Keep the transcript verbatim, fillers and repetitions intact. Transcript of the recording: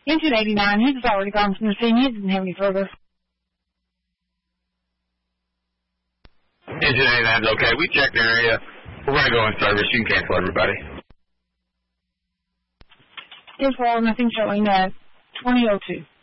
Engine eighty-nine, his has already gone from the scene. He doesn't have any further. Engine eighty-nine's okay. We checked the area. We're going to go in service. You can cancel everybody. ten four, nothing showing at twenty oh two.